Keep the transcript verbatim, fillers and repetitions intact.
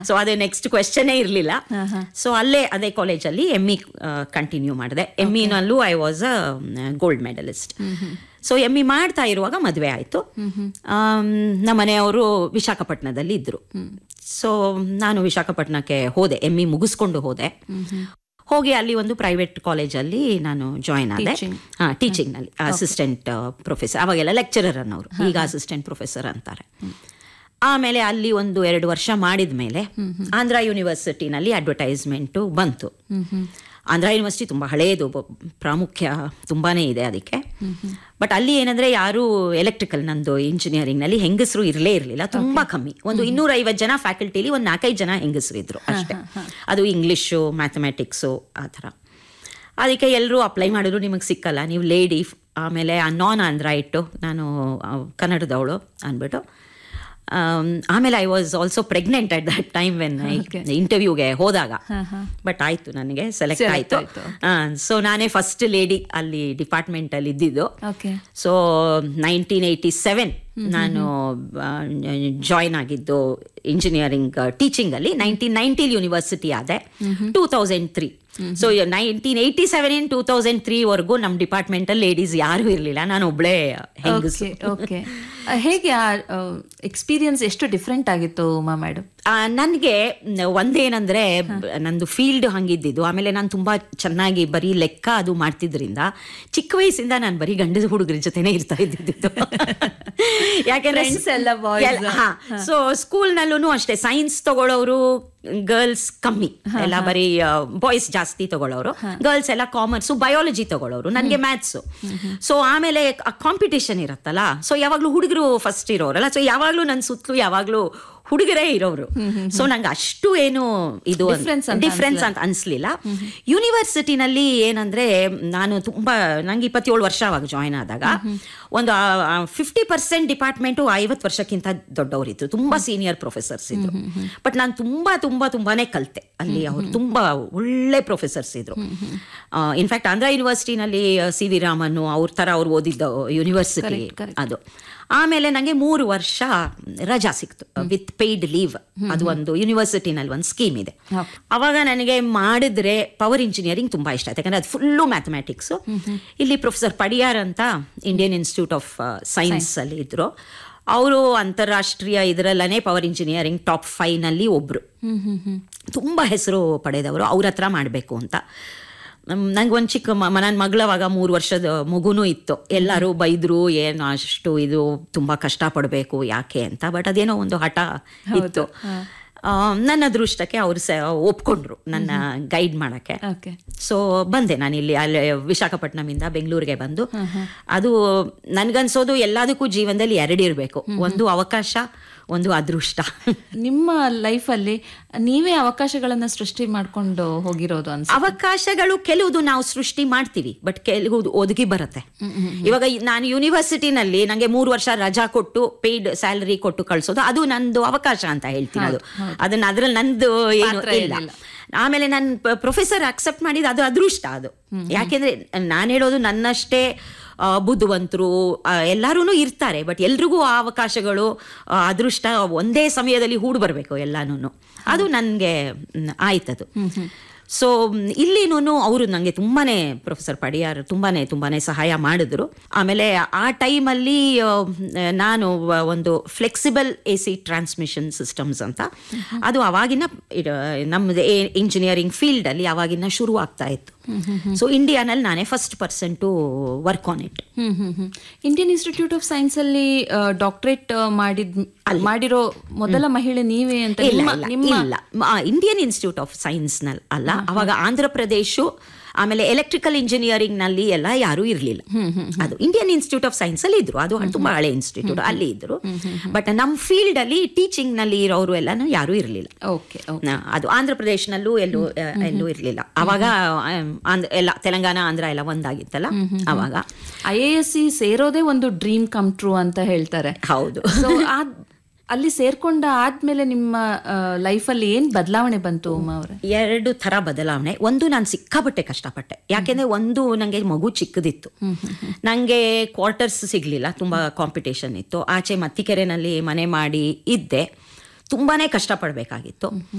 So ಅದೇ next ಕ್ವೆಶ್ಚನೇ ಇರಲಿಲ್ಲ. So ಅಲ್ಲೇ ಅದೇ ಕಾಲೇಜಲ್ಲಿ ಎಮ್ ಇ ಕಂಟಿನ್ಯೂ ಮಾಡಿದೆ. M ಇನಲ್ಲೂ I was a gold medalist. So M E ಮಾಡ್ತಾ ಇರುವಾಗ ಮದುವೆ ಆಯಿತು. ನಮ್ಮ ಮನೆಯವರು ವಿಶಾಖಪಟ್ಟಣದಲ್ಲಿ ಇದ್ದರು. ಸೊ ನಾನು ವಿಶಾಖಪಟ್ಟಣಕ್ಕೆ ಹೋದೆ, ಎಮ್ ಇ ಮುಗಿಸ್ಕೊಂಡು ಹೋದೆ. ಹೋಗಿ ಅಲ್ಲಿ ಒಂದು ಪ್ರೈವೇಟ್ ಕಾಲೇಜಲ್ಲಿ ನಾನು ಜಾಯ್ನ್ ಆದೆ. ಹಾಂ, ಟೀಚಿಂಗ್ನಲ್ಲಿ ಅಸಿಸ್ಟೆಂಟ್ ಪ್ರೊಫೆಸರ್. ಅವಾಗೆಲ್ಲ ಲೆಕ್ಚರರ್ ಅನ್ನೋರು, ಈಗ ಅಸಿಸ್ಟೆಂಟ್ ಪ್ರೊಫೆಸರ್ ಅಂತಾರೆ. ಆಮೇಲೆ ಅಲ್ಲಿ ಒಂದು ಎರಡು ವರ್ಷ ಮಾಡಿದ ಮೇಲೆ ಆಂಧ್ರ ಯೂನಿವರ್ಸಿಟಿನಲ್ಲಿ ಅಡ್ವರ್ಟೈಸ್ಮೆಂಟು ಬಂತು. ಆಂಧ್ರ ಯೂನಿವರ್ಸಿಟಿ ತುಂಬ ಹಳೇದು, ಪ್ರಾಮುಖ್ಯ ತುಂಬಾ ಇದೆ ಅದಕ್ಕೆ. ಬಟ್ ಅಲ್ಲಿ ಏನಂದರೆ ಯಾರು ಎಲೆಕ್ಟ್ರಿಕಲ್, ನಂದು ಇಂಜಿನಿಯರಿಂಗ್ನಲ್ಲಿ ಹೆಂಗಸರು ಇರಲೇ ಇರಲಿಲ್ಲ, ತುಂಬ ಕಮ್ಮಿ. ಒಂದು ಇನ್ನೂರೈವತ್ತು ಜನ ಫ್ಯಾಕಲ್ಟಿಲಿ ಒಂದು ನಾಲ್ಕೈದು ಜನ ಹೆಂಗಸರು ಇದ್ರು ಅಷ್ಟೇ. ಅದು ಇಂಗ್ಲೀಷು, ಮ್ಯಾಥಮೆಟಿಕ್ಸು ಆ ಥರ. ಅದಕ್ಕೆ ಎಲ್ಲರೂ ಅಪ್ಲೈ ಮಾಡಿದ್ರು, ನಿಮಗೆ ಸಿಕ್ಕಲ್ಲ, ನೀವು ಲೇಡಿ, ಆಮೇಲೆ ನಾನ್ ಆಂಧ್ರ ಇಟ್ಟು ನಾನು ಕನ್ನಡದವಳು ಅಂದ್ಬಿಟ್ಟು. ಆಮೇಲೆ I was also pregnant at that time when I ಇಂಟರ್ವ್ಯೂಗೆ ಹೋದಾಗ. ಬಟ್ ಆಯಿತು, ನನಗೆ ಸೆಲೆಕ್ಟ್ ಆಯಿತು. ಸೊ ನಾನೇ ಫಸ್ಟ್ ಲೇಡಿ ಅಲ್ಲಿ ಡಿಪಾರ್ಟ್ಮೆಂಟಲ್ಲಿ ಇದ್ದಿದ್ದು. ಸೊ ನೈನ್ಟೀನ್ ಏಯ್ಟಿ ಸೆವೆನ್ ನಾನು ಜಾಯ್ನ್ ಆಗಿದ್ದು ಇಂಜಿನಿಯರಿಂಗ್ ಟೀಚಿಂಗಲ್ಲಿ. ನೈನ್ಟೀನ್ ನೈನ್ಟೀನ್ ಯೂನಿವರ್ಸಿಟಿ ಆದೆ two thousand three. So nineteen eighty seven in two thousand three ವರೆಗೂ ನಮ್ಮ ಡಿಪಾರ್ಟ್ಮೆಂಟಲ್ಲಿ ಲೇಡೀಸ್ ಯಾರೂ ಇರಲಿಲ್ಲ, ನಾನು ಒಬ್ಬಳೇ ಹೆಂಗಸು. ಓಕೆ, ಹೇಗೆ ಆ ಎಕ್ಸ್ಪೀರಿಯನ್ಸ್ ಎಷ್ಟು ಡಿಫ್ರೆಂಟ್ ಆಗಿತ್ತು ಉಮಾ ಮೇಡಮ್? ನನಗೆ ಒಂದೇನಂದರೆ ನಂದು ಫೀಲ್ಡ್ ಹಂಗಿದ್ದಿದ್ದು. ಆಮೇಲೆ ನಾನು ತುಂಬ ಚೆನ್ನಾಗಿ ಬರೀ ಲೆಕ್ಕ ಅದು ಮಾಡ್ತಿದ್ರಿಂದ ಚಿಕ್ಕ ವಯಸ್ಸಿಂದ ನಾನು ಬರೀ ಗಂಡದ ಹುಡುಗರ ಜೊತೆನೇ ಇರ್ತಾ ಇದ್ದಿದ್ದು. ಯಾಕೆಂದ್ರೆ ಹಾಂ, ಸೊ ಸ್ಕೂಲ್ನಲ್ಲೂ ಅಷ್ಟೇ ಸೈನ್ಸ್ ತಗೊಳ್ಳೋರು ಗರ್ಲ್ಸ್ ಕಮ್ಮಿ, ಎಲ್ಲ ಬರೀ ಬಾಯ್ಸ್ ಜಾಸ್ತಿ ತಗೊಳ್ಳೋರು. ಗರ್ಲ್ಸ್ ಎಲ್ಲ ಕಾಮರ್ಸು, ಬಯಾಲಜಿ ತಗೊಳ್ಳೋರು, ನನಗೆ ಮ್ಯಾಥ್ಸು. ಸೊ ಆಮೇಲೆ ಕಾಂಪಿಟೇಷನ್ ಇರುತ್ತಲ್ಲ, ಸೊ ಯಾವಾಗಲೂ ಹುಡುಗರು ಫಸ್ಟ್ ಇರೋರಲ್ಲ, ಸೊ ಯಾವಾಗಲೂ ನನ್ನ ಸುತ್ತಲೂ ಯಾವಾಗಲೂ ಹುಡುಗರೇ ಇರೋರು. ಸೊ ನಂಗೆ ಅಷ್ಟು ಏನು ಇದು ಡಿಫ್ರೆನ್ಸ್ ಅಂತ ಅನಿಸ್ಲಿಲ್ಲ. ಯೂನಿವರ್ಸಿಟಿನಲ್ಲಿ ಏನಂದ್ರೆ, ನಾನು ತುಂಬಾ ನಂಗೆ ಇಪ್ಪತ್ತೇಳು ವರ್ಷ ಅವಾಗ ಜಾಯ್ನ್ ಆದಾಗ ಒಂದು ಫಿಫ್ಟಿ ಪರ್ಸೆಂಟ್ ಡಿಪಾರ್ಟ್ಮೆಂಟು ಐವತ್ತು ವರ್ಷಕ್ಕಿಂತ ದೊಡ್ಡವರಿದ್ರು, ತುಂಬಾ ಸೀನಿಯರ್ ಪ್ರೊಫೆಸರ್ಸ್ ಇದ್ರು. ಬಟ್ ನಾನು ತುಂಬಾ ತುಂಬಾ ತುಂಬಾನೇ ಕಲಿತೆ ಅಲ್ಲಿ. ಅವರು ತುಂಬಾ ಒಳ್ಳೆ ಪ್ರೊಫೆಸರ್ಸ್ ಇದ್ರು. In fact Andhra ಯೂನಿವರ್ಸಿಟಿನಲ್ಲಿ C V Raman ಅವ್ರ ತರ ಅವ್ರು ಓದಿದ್ದ ಯೂನಿವರ್ಸಿಟಿ ಅದು. ಆಮೇಲೆ ನನಗೆ ಮೂರು ವರ್ಷ ರಜಾ ಸಿಕ್ತು ವಿತ್ ಪೇಯ್ಡ್ ಲೀವ್. ಅದು ಒಂದು ಯೂನಿವರ್ಸಿಟಿನಲ್ಲಿ ಒಂದು ಸ್ಕೀಮ್ ಇದೆ. ಅವಾಗ ನನಗೆ ಮಾಡಿದ್ರೆ ಪವರ್ ಇಂಜಿನಿಯರಿಂಗ್ ತುಂಬ ಇಷ್ಟ ಆಯ್ತು, ಯಾಕಂದರೆ ಅದು ಫುಲ್ಲು ಮ್ಯಾಥಮೆಟಿಕ್ಸು. ಇಲ್ಲಿ ಪ್ರೊಫೆಸರ್ ಪಡಿಯಾರ್ ಅಂತ ಇಂಡಿಯನ್ ಇನ್ಸ್ಟಿಟ್ಯೂಟ್ ಆಫ್ ಸೈನ್ಸ್ ಅಲ್ಲಿ ಇದ್ರು. ಅವರು ಅಂತಾರಾಷ್ಟ್ರೀಯ ಇದರಲ್ಲೇ ಪವರ್ ಇಂಜಿನಿಯರಿಂಗ್ ಟಾಪ್ ಫೈವ್ನಲ್ಲಿ ಒಬ್ಬರು, ತುಂಬ ಹೆಸರು ಪಡೆದವರು. ಅವ್ರ ಹತ್ರ ಮಾಡಬೇಕು ಅಂತ. ನಂಗೆ ಒಂದು ಚಿಕ್ಕ ಮ ನನ್ನ ಮಗಳವಾಗ ಮೂರು ವರ್ಷದ ಮಗುನೂ ಇತ್ತು. ಎಲ್ಲರೂ ಬೈದರು, ಏನು ಅಷ್ಟು ಇದು ತುಂಬ ಕಷ್ಟಪಡಬೇಕು ಯಾಕೆ ಅಂತ. ಬಟ್ ಅದೇನೋ ಒಂದು ಹಠ ಇತ್ತು. ನನ್ನ ಅದೃಷ್ಟಕ್ಕೆ ಅವರು ಸ ಒಪ್ಕೊಂಡ್ರು ನನ್ನ ಗೈಡ್ ಮಾಡೋಕ್ಕೆ. ಸೊ ಬಂದೆ ನಾನು ಇಲ್ಲಿ, ಅಲ್ಲಿ ವಿಶಾಖಪಟ್ಟಣಮಿಂದ ಬೆಂಗಳೂರಿಗೆ ಬಂದು. ಅದು ನನಗನ್ಸೋದು ಎಲ್ಲದಕ್ಕೂ ಜೀವನದಲ್ಲಿ ಎರಡಿರಬೇಕು, ಒಂದು ಅವಕಾಶ, ಒಂದು ಅದೃಷ್ಟ. ನಿಮ್ಮ ಲೈಫಲ್ಲಿ ನೀವೇ ಅವಕಾಶಗಳನ್ನು ಸೃಷ್ಟಿ ಮಾಡ್ಕೊಂಡು ಹೋಗಿರೋದು ಅನ್ಸುತ್ತೆ? ಅವಕಾಶಗಳು ಕೆಲವುದು ನಾವು ಸೃಷ್ಟಿ ಮಾಡ್ತೀವಿ, ಬಟ್ ಕೆಲವು ಒದಗಿ ಬರುತ್ತೆ. ಇವಾಗ ನಾನು ಯೂನಿವರ್ಸಿಟಿನಲ್ಲಿ ನನಗೆ ಮೂರು ವರ್ಷ ರಜಾ ಕೊಟ್ಟು ಪೇಯ್ಡ್ ಸ್ಯಾಲರಿ ಕೊಟ್ಟು ಕಳಿಸೋದು, ಅದು ನಂದು ಅವಕಾಶ ಅಂತ ಹೇಳ್ತೀನಿ. ಅದು ಅದನ್ನ ಅದ್ರಲ್ಲಿ ನಂದು ಏನು ಇಲ್ಲ. ಆಮೇಲೆ ನನ್ನ ಪ್ರೊಫೆಸರ್ ಅಕ್ಸೆಪ್ಟ್ ಮಾಡಿದ ಅದು ಅದೃಷ್ಟ. ಅದು ಯಾಕೆಂದ್ರೆ ನಾನು ಹೇಳೋದು ನನ್ನಷ್ಟೇ ಬುದ್ಧಿವಂತರು ಎಲ್ಲರೂ ಇರ್ತಾರೆ, ಬಟ್ ಎಲ್ರಿಗೂ ಆ ಅವಕಾಶಗಳು ಅದೃಷ್ಟ ಒಂದೇ ಸಮಯದಲ್ಲಿ ಹೂಡು ಬರಬೇಕು ಎಲ್ಲಾನು. ಅದು ನನಗೆ ಆಯ್ತದು. ಸೊ ಇಲ್ಲಿನೂ ಅವರು ನನಗೆ ತುಂಬಾ ಪ್ರೊಫೆಸರ್ ಪಡಿಯಾರ್ ತುಂಬಾ ತುಂಬಾ ಸಹಾಯ ಮಾಡಿದ್ರು. ಆಮೇಲೆ ಆ ಟೈಮಲ್ಲಿ ನಾನು ಒಂದು flexible A C transmission systems ಅಂತ, ಅದು ಅವಾಗಿನ ನಮ್ಮದು ಇಂಜಿನಿಯರಿಂಗ್ ಫೀಲ್ಡಲ್ಲಿ ಅವಾಗಿನ ಶುರು ಆಗ್ತಾ ಇತ್ತು. ಸೊ ಇಂಡಿಯಾನಲ್ಲಿ ನಾನೇ first person to work on it. Indian institute of science ಅಲ್ಲಿ ಡಾಕ್ಟರೇಟ್ ಮಾಡಿದ್ ಮಾಡಿರೋ ಮೊದಲ ಮಹಿಳೆ ನೀವೇ ಅಂತ? ಇಲ್ಲ, ಇಂಡಿಯನ್ ಇನ್ಸ್ಟಿಟ್ಯೂಟ್ ಆಫ್ ಸೈನ್ಸ್ ನಲ್ಲಿ ಅಲ್ಲ. ಅವಾಗ ಆಂಧ್ರ ಪ್ರದೇಶ, ಆಮೇಲೆ ಎಲೆಕ್ಟ್ರಿಕಲ್ ಇಂಜಿನಿಯರಿಂಗ್ ನಲ್ಲಿ ಎಲ್ಲ ಯಾರೂ ಇರಲಿಲ್ಲ. ಅದು ಇಂಡಿಯನ್ ಇನ್ಸ್ಟಿಟ್ಯೂಟ್ ಆಫ್ ಸೈನ್ಸ್ ಅಲ್ಲಿ ಇದ್ರು, ಅದು ತುಂಬಾ ಹಳೆ ಇನ್ಸ್ಟಿಟ್ಯೂಟ್, ಅಲ್ಲಿ ಇದ್ರು. ಬಟ್ ನಮ್ಮ ಫೀಲ್ಡ್ ಅಲ್ಲಿ ಟೀಚಿಂಗ್ ನಲ್ಲಿ ಇರೋರು ಎಲ್ಲಾನು ಯಾರೂ ಇರಲಿಲ್ಲ. ಅದು ಆಂಧ್ರ ಪ್ರದೇಶನಲ್ಲೂ ಎಲ್ಲೂ ಎಲ್ಲೂ ಇರಲಿಲ್ಲ ಅವಾಗ. ಎಲ್ಲ ತೆಲಂಗಾಣ ಆಂಧ್ರ ಎಲ್ಲ ಒಂದಾಗಿತ್ತಲ್ಲ ಅವಾಗ. ಐ ಎ ಎಸ್ ಸಿ ಸೇರೋದೇ ಒಂದು ಡ್ರೀಮ್ ಕಮ್ ಟ್ರೂ ಅಂತ ಹೇಳ್ತಾರೆ. ಹೌದು. ಅಲ್ಲಿ ಸೇರ್ಕೊಂಡ ಆದ್ಮೇಲೆ ನಿಮ್ಮ ಲೈಫಲ್ಲಿ ಏನ್ ಬದಲಾವಣೆ ಬಂತು ಉಮಾ ಅವರೇ? ಎರಡು ತರ ಬದಲಾವಣೆ. ಒಂದು, ನಾನು ಸಿಕ್ಕಾಪಟ್ಟೆ ಕಷ್ಟಪಟ್ಟೆ. ಯಾಕೆಂದ್ರೆ ಒಂದು, ನಂಗೆ ಮಗು ಚಿಕ್ಕದಿತ್ತು, ನಂಗೆ ಕ್ವಾರ್ಟರ್ಸ್ ಸಿಗ್ಲಿಲ್ಲ, ತುಂಬಾ ಕಾಂಪಿಟೇಷನ್ ಇತ್ತು. ಆಚೆ ಮತ್ತಿಕೆರೆನಲ್ಲಿ ಮನೆ ಮಾಡಿ ಇದ್ದೆ. ತುಂಬಾನೇ ಕಷ್ಟಪಡಬೇಕಾಗಿತ್ತು.